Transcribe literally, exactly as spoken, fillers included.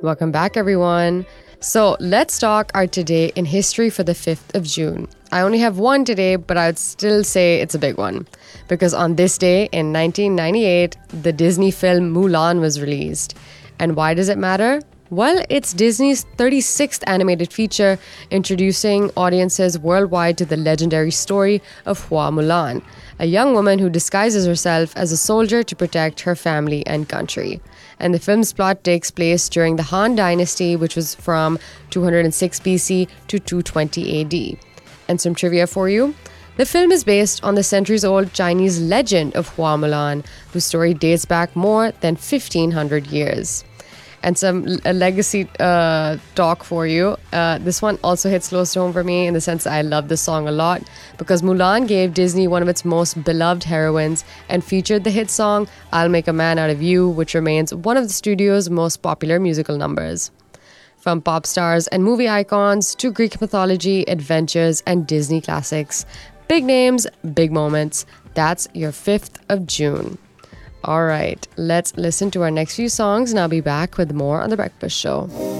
Welcome back, everyone. So let's talk our today in history for the fifth of June. I only have one today, but I would still say it's a big one. Because on this day in nineteen ninety-eight, the Disney film Mulan was released. And why does it matter? Well, it's Disney's thirty-sixth animated feature, introducing audiences worldwide to the legendary story of Hua Mulan, a young woman who disguises herself as a soldier to protect her family and country. And the film's plot takes place during the Han Dynasty, which was from two hundred six B C to two twenty A D. And some trivia for you. The film is based on the centuries-old Chinese legend of Hua Mulan, whose story dates back more than fifteen hundred years. And some a legacy uh, talk for you. Uh, this one also hits close to home for me in the sense that I love this song a lot because Mulan gave Disney one of its most beloved heroines and featured the hit song I'll Make a Man Out of You, which remains one of the studio's most popular musical numbers. From pop stars and movie icons to Greek mythology, adventures, and Disney classics. Big names, big moments. That's your fifth of June. All right, let's listen to our next few songs and I'll be back with more on The Breakfast Show.